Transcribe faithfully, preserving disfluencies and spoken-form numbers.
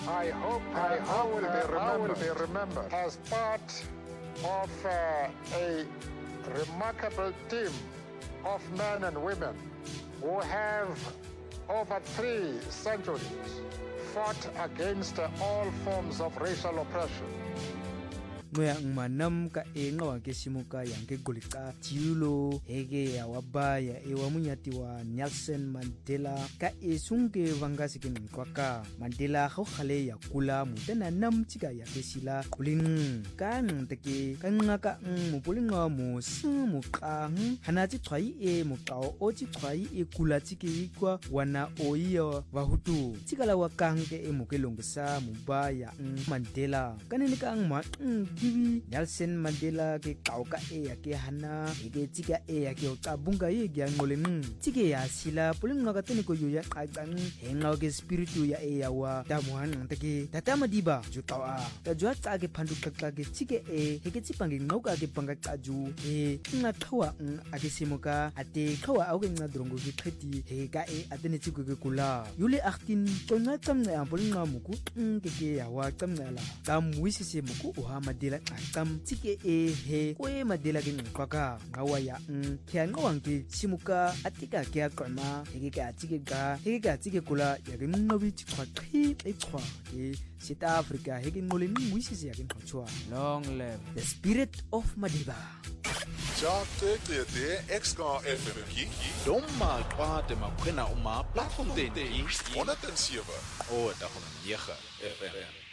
I hope I hope will be remembered, will be remembered as part of uh, a remarkable team of men and women who have over three centuries fought against all forms of racial oppression. Ngoya ngmanam ka enga wa kesimuka yange golika jiulo hege ya wabaya e wa munyati wa Nelson Mandela ka esunge vangasi ke nkwaka Mandela go khale ya kula mutena nam tsika ya kesila kulin ka nteke ka ngaka mo polinga mo sumu ka hanati tshwai e mo kao o tsi tshwai e kula tsike kwa wana oiyo wa hutu tsikala wa kanke e mo kelongsa mubaya Mandela kanene ka ngma Nelson Mandela ke kauka e ya ke hana ke tsika e ya ke qabunga ye ya ngoleng tsike ya sila pulinga ka tene ko ya qaqang henga ke spiritu ya e ya wa tamuhan take tatama diba jutawa ta jwa tsa ke phandu qaqqa ke tsike e ke tsipange ngauka ke panga qaju e nga qhawa a ke semoka ate qhawa a ke ngadrongo ke qheti he ka e atene tsiko ke kula yule eighteen tsona tsamna ya pulinga muku ke ke ya wa tsamnala tamwisise muku o ha Mandela qam tsike e he kwe Mandela ke nqaka ngawa ya n kya ngwanke simuka atika ke aqama he ke atike ga he ke atike kula ya ke nqobi tshwa qhi e tshwa ke South Africa he ke ngole ngwisise ya ke nqotshwa long live the spirit of Madiba. Ja te te te X K F M ki Domma kwate makwena uma platform den honderd en sewe o da honderd en negen F M